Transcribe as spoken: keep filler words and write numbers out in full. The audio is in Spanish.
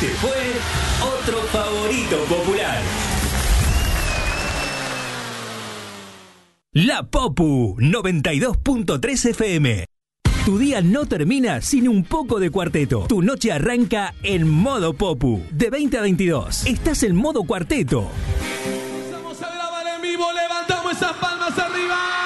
Este fue otro favorito popular. La Popu noventa y dos punto tres F M. Tu día no termina sin un poco de cuarteto. Tu noche arranca en modo Popu. De veinte a veintidós. Estás en modo cuarteto. Vamos a grabar en vivo. Levantamos esas palmas arriba.